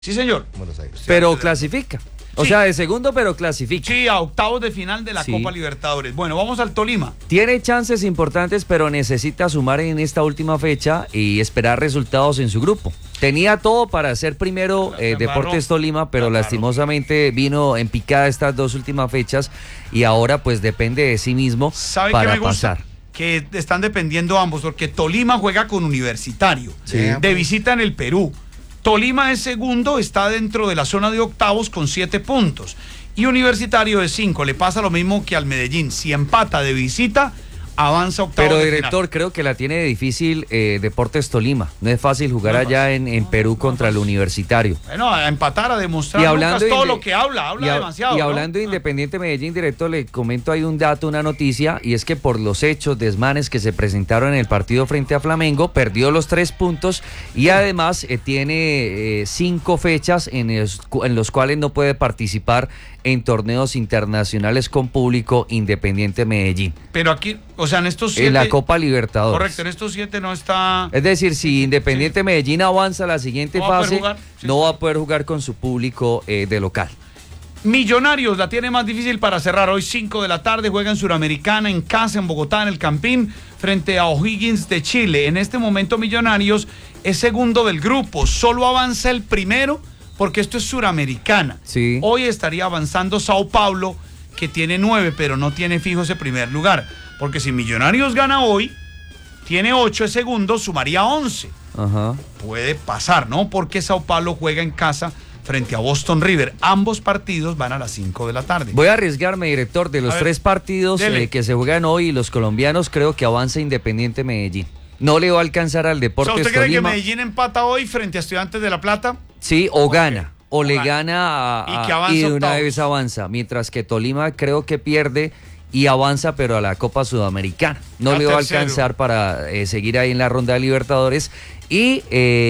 Sí, señor. Buenos Aires. Pero clasifica. O sea, de segundo, pero clasifica. Sí, a octavos de final de la Copa Libertadores. Bueno, vamos al Tolima. Tiene chances importantes, pero necesita sumar en esta última fecha y esperar resultados en su grupo. Tenía todo para ser primero Deportes Tolima, pero lastimosamente vino en picada estas dos últimas fechas y ahora pues depende de sí mismo para pasar. Que están dependiendo ambos, porque Tolima juega con Universitario, de visita en el Perú. Tolima es segundo, está dentro de la zona de octavos con 7 puntos. Y Universitario es 5, le pasa lo mismo que al Medellín. Si empata de visita, avanza octavos. Pero director, creo que la tiene difícil Deportes Tolima. No es fácil jugar allá en Perú contra el Universitario. Bueno, a empatar, a demostrar todo lo que habla demasiado. Y hablando de Independiente Medellín, director, le comento ahí un dato, una noticia, y es que por los hechos, desmanes que se presentaron en el partido frente a Flamengo, perdió los 3 puntos y además tiene 5 fechas en los cuales no puede participar en torneos internacionales con público Independiente Medellín. Pero aquí, o sea, en estos 7... En la Copa Libertadores. Correcto, en estos 7 no está... Es decir, si Independiente Medellín avanza a la siguiente fase, no va a poder jugar con su público de local. Millonarios la tiene más difícil para cerrar. Hoy 5 de la tarde juega en Suramericana, en casa, en Bogotá, en el Campín, frente a O'Higgins de Chile. En este momento Millonarios es segundo del grupo, solo avanza el primero, porque esto es Suramericana. Sí. Hoy estaría avanzando Sao Paulo, que tiene 9, pero no tiene fijo ese primer lugar. Porque si Millonarios gana hoy, tiene 8, es segundo, sumaría 11. Ajá. Puede pasar, ¿no? Porque Sao Paulo juega en casa frente a Boston River. Ambos partidos van a las 5 de la tarde. Voy a arriesgarme, director, de los 3 partidos que se juegan hoy, los colombianos, creo que avanza Independiente Medellín. No le va a alcanzar al Deportes Tolima. ¿Usted cree que Medellín empata hoy frente a Estudiantes de La Plata? Sí, o gana, o le gana y de una vez avanza, mientras que Tolima creo que pierde y avanza, pero a la Copa Sudamericana. No le va a alcanzar para seguir ahí en la ronda de Libertadores. Y,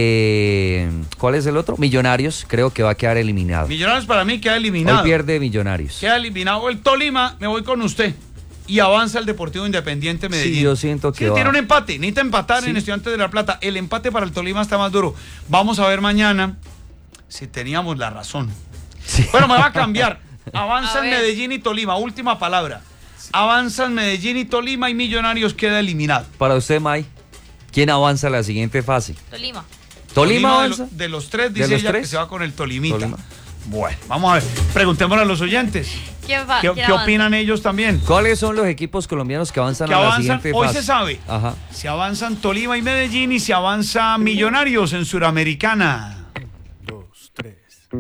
¿cuál es el otro? Millonarios, creo que va a quedar eliminado. Millonarios para mí queda eliminado. Hoy pierde Millonarios. Queda eliminado el Tolima, me voy con usted. Y avanza el Deportivo Independiente Medellín. Sí, yo siento que tiene un empate, necesita empatar en Estudiantes de La Plata. El empate para el Tolima está más duro. Vamos a ver mañana si teníamos la razón. Sí. Bueno, me va a cambiar. Avanzan Medellín y Tolima, última palabra. Avanzan Medellín y Tolima y Millonarios queda eliminado. Para usted, May, ¿quién avanza a la siguiente fase? Tolima. ¿Tolima avanza? De los 3, dice ella que se va con el Tolimita. Bueno, vamos a ver. Preguntémosle a los oyentes. ¿Qué opinan ellos también? ¿Cuáles son los equipos colombianos que avanzan a la siguiente fase? Hoy se sabe. Ajá. Si avanzan Tolima y Medellín y si avanza Millonarios en Suramericana.